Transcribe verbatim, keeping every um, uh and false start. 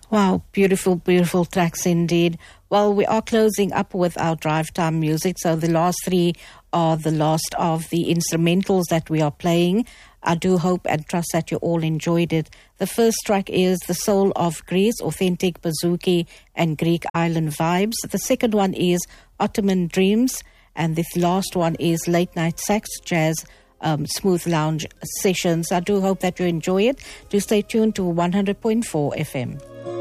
Wow, beautiful, beautiful tracks indeed. Well, we are closing up with our drive time music, so the last three are the last of the instrumentals that we are playing. I do hope and trust that you all enjoyed it. The first track is The Soul of Greece, authentic bouzouki and Greek island vibes. The second one is Ottoman Dreams, and the last one is Late Night Sax Jazz um, Smooth Lounge Sessions. I do hope that you enjoy it. Do stay tuned to one hundred point four F M.